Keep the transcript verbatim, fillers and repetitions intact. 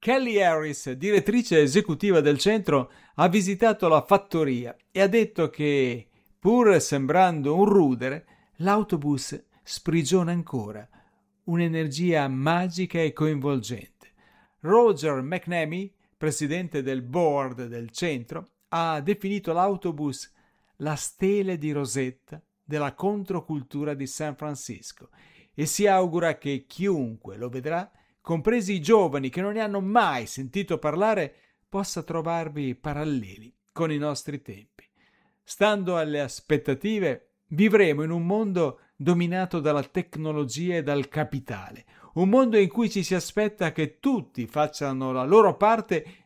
Kelly Harris, direttrice esecutiva del centro, ha visitato la fattoria e ha detto che, pur sembrando un rudere, l'autobus sprigiona ancora un'energia magica e coinvolgente. Roger McNamee, presidente del board del centro, ha definito l'autobus la stele di Rosetta della controcultura di San Francisco e si augura che chiunque lo vedrà, compresi i giovani che non ne hanno mai sentito parlare, possa trovarvi paralleli con i nostri tempi. Stando alle aspettative, vivremo in un mondo dominato dalla tecnologia e dal capitale, un mondo in cui ci si aspetta che tutti facciano la loro parte